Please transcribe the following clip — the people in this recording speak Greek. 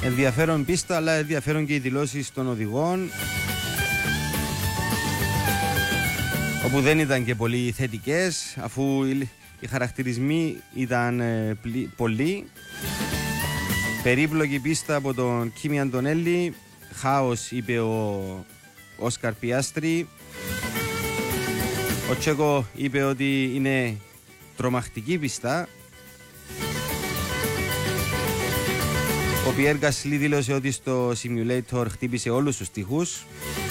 Ενδιαφέρον πίστα, αλλά ενδιαφέρον και οι δηλώσεις των οδηγών, όπου δεν ήταν και πολύ θετικές, αφού οι χαρακτηρισμοί ήταν πολλοί. Περίπλοκη πίστα από τον Κίμι Αντωνέλη, χάος είπε ο Όσκαρ Πιάστρι. Ο Τσέκο είπε ότι είναι τρομακτική πίστα. Ο Πιέρ Γκασλί δήλωσε ότι στο simulator χτύπησε όλους τους τοίχους.